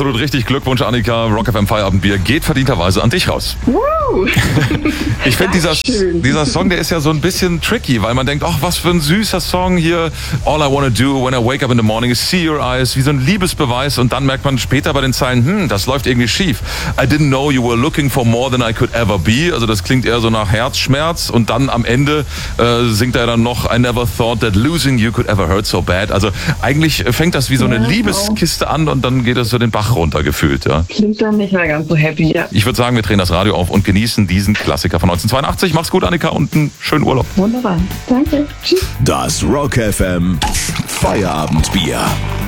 absolut richtig. Glückwunsch, Annika. Rock FM Feierabendbier geht verdienterweise an dich raus. Ich finde, dieser Song, der ist ja so ein bisschen tricky, weil man denkt, ach, was für ein süßer Song hier. All I wanna do when I wake up in the morning is see your eyes. Wie so ein Liebesbeweis. Und dann merkt man später bei den Zeilen, das läuft irgendwie schief. I didn't know you were looking for more than I could ever be. Also das klingt eher so nach Herzschmerz. Und dann am Ende singt er dann noch, I never thought that losing you could ever hurt so bad. Also eigentlich fängt das wie so eine Liebeskiste an und dann geht es so den Bach runter gefühlt. Ja. Klingt dann nicht mehr ganz so happy, ja. Ich würde sagen, wir drehen das Radio auf und genießen diesen Klassiker von 1982. Mach's gut, Annika, und einen schönen Urlaub. Wunderbar. Danke. Tschüss. Das Rock FM Feierabendbier.